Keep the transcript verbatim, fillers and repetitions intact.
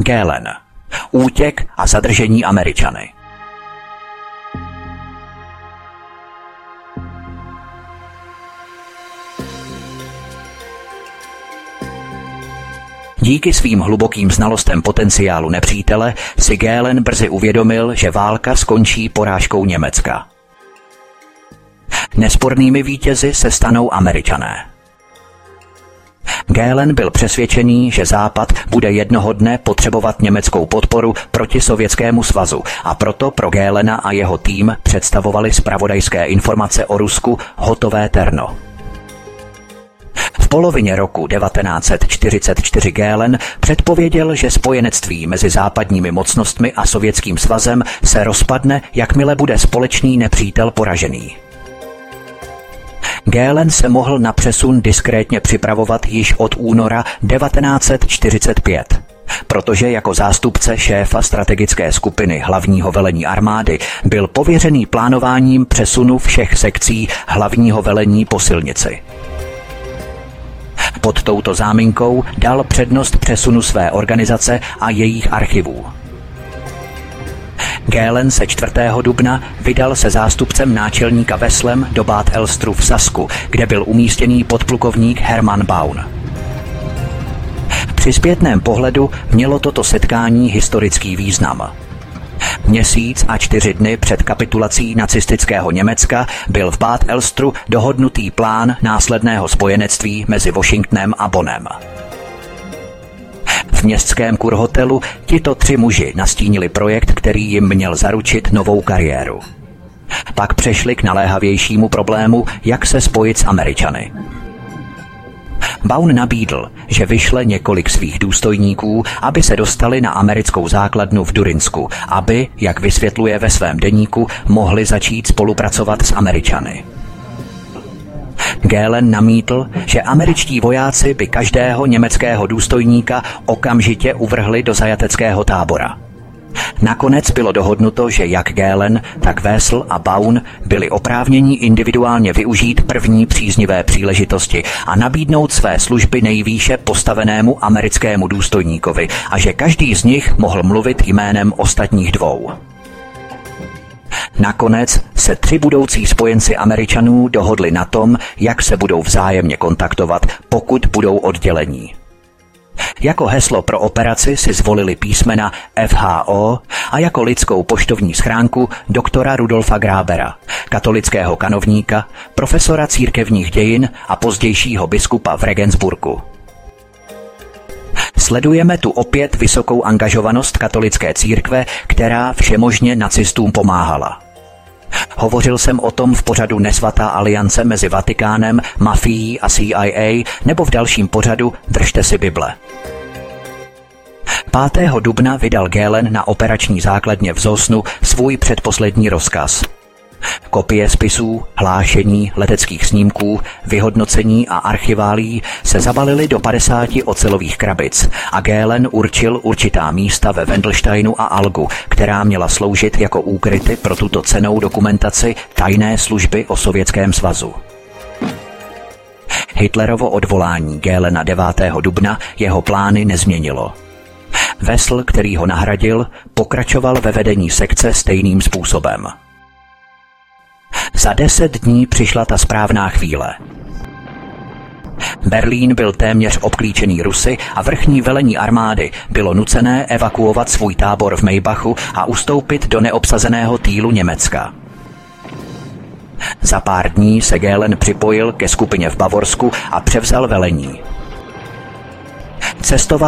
Göhlen. Útěk a zadržení Američany. Díky svým hlubokým znalostem potenciálu nepřítele si Göhlen brzy uvědomil, že válka skončí porážkou Německa. Nespornými vítězi se stanou Američané. Göhlen byl přesvědčený, že Západ bude jednoho dne potřebovat německou podporu proti Sovětskému svazu a proto pro Göhlena a jeho tým představovali zpravodajské informace o Rusku hotové terno. V polovině roku devatenáct set čtyřicet čtyři Göhlen předpověděl, že spojenectví mezi západními mocnostmi a Sovětským svazem se rozpadne, jakmile bude společný nepřítel poražený. Göhlen se mohl na přesun diskrétně připravovat již od února devatenáct set čtyřicet pět, protože jako zástupce šéfa strategické skupiny hlavního velení armády byl pověřený plánováním přesunu všech sekcí hlavního velení po silnici. Pod touto záminkou dal přednost přesunu své organizace a jejich archivů. Göhlen se čtvrtého dubna vydal se zástupcem náčelníka Veslem do Bad Elstru v Sasku, kde byl umístěný podplukovník Hermann Baun. Při zpětném pohledu mělo toto setkání historický význam. Měsíc a čtyři dny před kapitulací nacistického Německa byl v Bad Elstru dohodnutý plán následného spojenectví mezi Washingtonem a Bonnem. V městském kurhotelu tito tři muži nastínili projekt, který jim měl zaručit novou kariéru. Pak přešli k naléhavějšímu problému, jak se spojit s Američany. Baun nabídl, že vyšle několik svých důstojníků, aby se dostali na americkou základnu v Durinsku, aby, jak vysvětluje ve svém deníku, mohli začít spolupracovat s Američany. Göhlen namítl, že američtí vojáci by každého německého důstojníka okamžitě uvrhli do zajateckého tábora. Nakonec bylo dohodnuto, že jak Göhlen, tak Wessel a Baun byli oprávněni individuálně využít první příznivé příležitosti a nabídnout své služby nejvýše postavenému americkému důstojníkovi a že každý z nich mohl mluvit jménem ostatních dvou. Nakonec se tři budoucí spojenci Američanů dohodli na tom, jak se budou vzájemně kontaktovat, pokud budou oddělení. Jako heslo pro operaci si zvolili písmena F H O a jako lidskou poštovní schránku doktora Rudolfa Grabera, katolického kanovníka, profesora církevních dějin a pozdějšího biskupa v Regensburgu. Sledujeme tu opět vysokou angažovanost katolické církve, která všemožně nacistům pomáhala. Hovořil jsem o tom v pořadu Nesvatá aliance mezi Vatikánem, mafií a C I A nebo v dalším pořadu Držte si Bible. pátého dubna vydal Göhlen na operační základně v Zosnu svůj předposlední rozkaz. Kopie spisů, hlášení, leteckých snímků, vyhodnocení a archiválií se zabalily do padesáti ocelových krabic a Göhlen určil určitá místa ve Wendelsteinu a Algu, která měla sloužit jako úkryty pro tuto cennou dokumentaci tajné služby o Sovětském svazu. Hitlerovo odvolání Göhlena devátého dubna jeho plány nezměnilo. Wessel, který ho nahradil, pokračoval ve vedení sekce stejným způsobem. Za deset dní přišla ta správná chvíle. Berlín byl téměř obklíčený Rusy a vrchní velení armády bylo nucené evakuovat svůj tábor v Maybachu a ustoupit do neobsazeného týlu Německa. Za pár dní se Göhlen připojil ke skupině v Bavorsku a převzal velení. Cestoval